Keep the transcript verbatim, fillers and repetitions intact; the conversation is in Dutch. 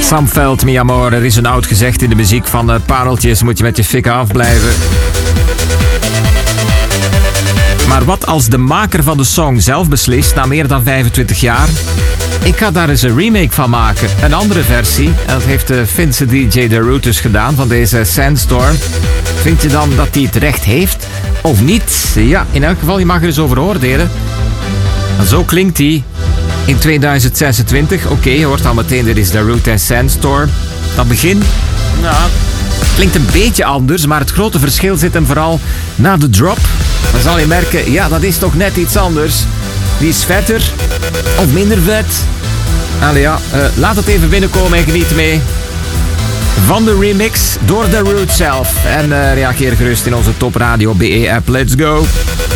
Sam Veld, mi amor. Er is een oud gezegd in de muziek van uh, pareltjes moet je met je fik afblijven. Maar wat als de maker van de song zelf beslist, na meer dan vijfentwintig jaar... Ik ga daar eens een remake van maken. Een andere versie. En dat heeft de Finse D J The Root dus gedaan, van deze Sandstorm. Vind je dan dat hij het recht heeft? Of niet? Ja, in elk geval, je mag er eens over oordelen. En zo klinkt hij in tweeduizend zesentwintig. Oké, okay, je hoort al meteen, dit is The Root en Sandstorm. Dat begin, nou, klinkt een beetje anders, maar het grote verschil zit hem vooral na de drop. Dan zal je merken, ja, dat is toch net iets anders. Die is vetter of minder vet. Allee ja, uh, laat het even binnenkomen en geniet mee van de remix door The Root zelf. En uh, reageer gerust in onze Top Radio B E app. Let's go!